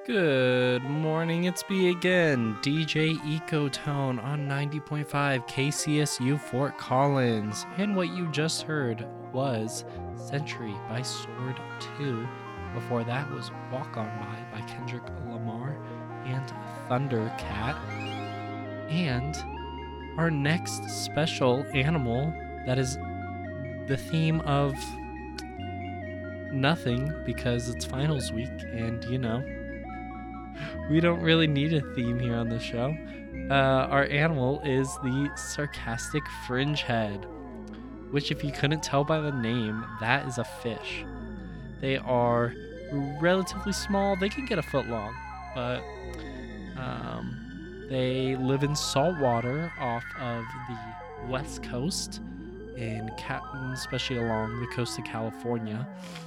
Good morning, it's me again, DJ Ecotone on 90.5 KCSU Fort Collins. And what you just heard was Century by Sword 2. Before that was Walk On By Kendrick Lamar and Thundercat. And our next special animal that is the theme of nothing because it's finals week and we don't really need a theme here on the show. Our animal is the sarcastic fringe head, which if you couldn't tell by the name, that is a fish. They are relatively small. They can get a foot long, but they live in salt water off of the west coast, especially along the coast of California.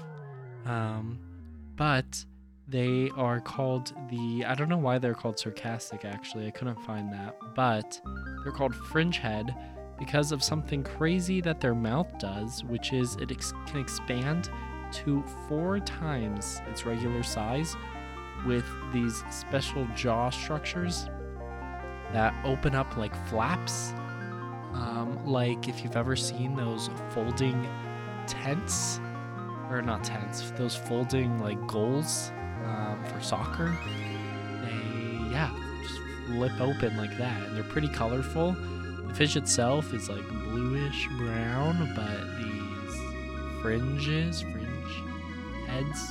But they are called I don't know why they're called sarcastic, actually. I couldn't find that. But they're called fringe head because of something crazy that their mouth does, which is it can expand to 4 times its regular size with these special jaw structures that open up like flaps. Like if you've ever seen those folding tents, or not tents, those folding like goals for soccer, they just flip open like that, and they're pretty colorful. The fish itself is like bluish brown, but these fringe heads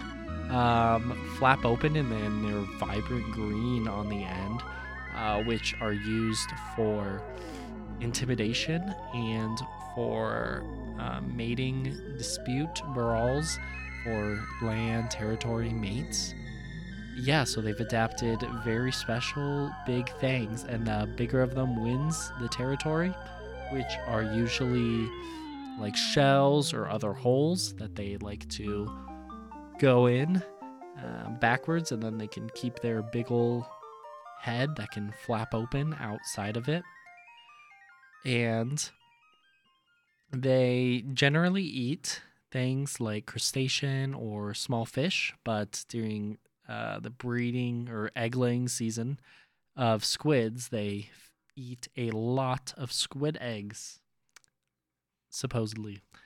flap open, and then they're vibrant green on the end, which are used for intimidation and for mating dispute brawls for land territory mates. So they've adapted very special big fangs, and the bigger of them wins the territory, which are usually like shells or other holes that they like to go in backwards, and then they can keep their big ol' head that can flap open outside of it. And they generally eat things like crustacean or small fish, but during the breeding or egg-laying season of squids, they eat a lot of squid eggs, supposedly.